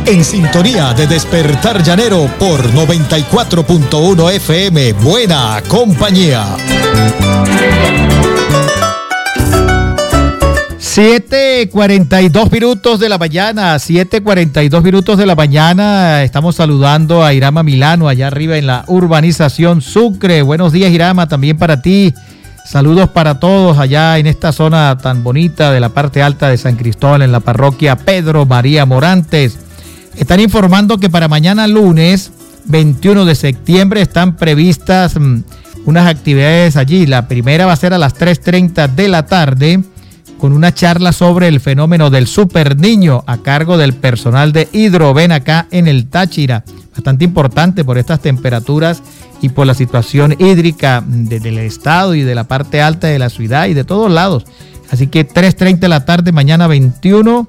En sintonía de Despertar Llanero por 94.1 FM. Buena compañía. 7:42 minutos de la mañana, 7:42 minutos de la mañana. Estamos saludando a Irama Milano allá arriba en la urbanización Sucre. Buenos días, Irama, también para ti. Saludos para todos allá en esta zona tan bonita de la parte alta de San Cristóbal, en la parroquia Pedro María Morantes. Están informando que para mañana lunes 21 de septiembre están previstas unas actividades allí. La primera va a ser a las 3:30 de la tarde con una charla sobre el fenómeno del super niño a cargo del personal de Hidroven acá en el Táchira. Bastante importante por estas temperaturas y por la situación hídrica del estado y de la parte alta de la ciudad y de todos lados. Así que 3:30 de la tarde, mañana 21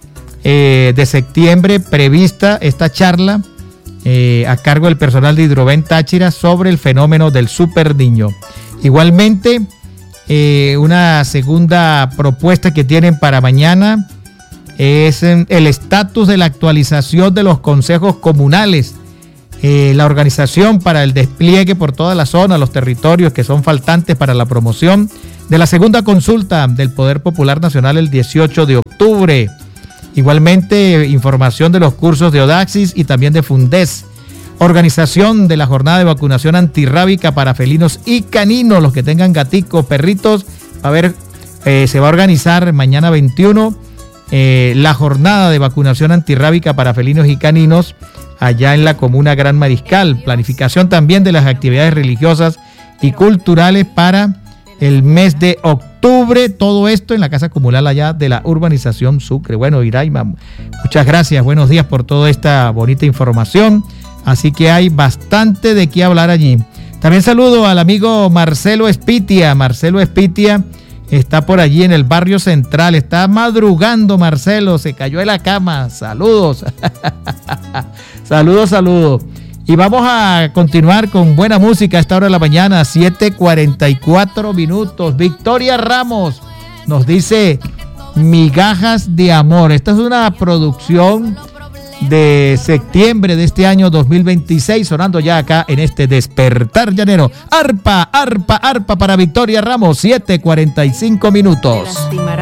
de septiembre, prevista esta charla a cargo del personal de Hidroven Táchira sobre el fenómeno del super niño. Igualmente, una segunda propuesta que tienen para mañana es el estatus de la actualización de los consejos comunales. La organización para el despliegue por toda la zona, los territorios que son faltantes para la promoción de la segunda consulta del Poder Popular Nacional el 18 de octubre. Igualmente, información de los cursos de Odaxis y también de Fundes. Organización de la jornada de vacunación antirrábica para felinos y caninos, los que tengan gaticos, perritos. Se va a organizar mañana 21 la jornada de vacunación antirrábica para felinos y caninos allá en la comuna Gran Mariscal. Planificación también de las actividades religiosas y culturales para el mes de octubre. Todo esto en la casa comunal allá de la urbanización Sucre. Bueno, Iraima, muchas gracias. Buenos días por toda esta bonita información. Así que hay bastante de qué hablar allí. También saludo al amigo Marcelo Espitia. Marcelo Espitia está por allí en el barrio central. Está madrugando, Marcelo. Se cayó de la cama. Saludos. Saludos. Y vamos a continuar con buena música a esta hora de la mañana, 7:44 minutos. Victoria Ramos nos dice Migajas de Amor. Esta es una producción de septiembre de este año 2026, sonando ya acá en este Despertar Llanero. Arpa para Victoria Ramos, 7:45 minutos.